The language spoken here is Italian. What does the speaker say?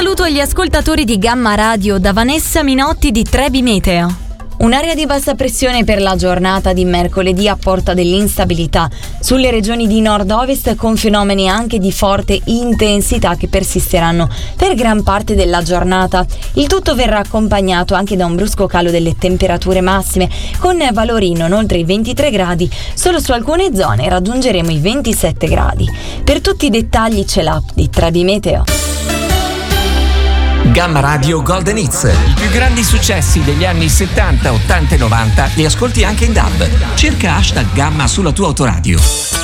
saluto agli ascoltatori di Gamma Radio da Vanessa Minotti di Trebi Meteo. Un'area di bassa pressione per la giornata di mercoledì apporta dell'instabilità sulle regioni di nord-ovest, con fenomeni anche di forte intensità che persisteranno per gran parte della giornata. Il tutto verrà accompagnato anche da un brusco calo delle temperature massime, con valori non oltre i 23 gradi. Solo su alcune zone raggiungeremo i 27 gradi. Per tutti i dettagli c'è l'app di Trebi Meteo. Gamma Radio Golden Hits. I più grandi successi degli anni 70, 80 e 90 li ascolti anche in DAB. Cerca #Gamma sulla tua autoradio.